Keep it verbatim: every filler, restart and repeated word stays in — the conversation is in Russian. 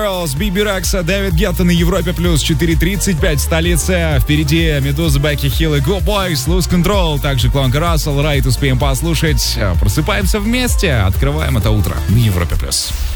Girls, Биби Рекса, Дэвид Гетта на Европе плюс четыре тридцать пять в столице. Впереди Медуза, Бекки Хилл и Go Boys, Lose Control. Также Кланка Рассел, Райт успеем послушать. Просыпаемся вместе, открываем это утро на Европе плюс.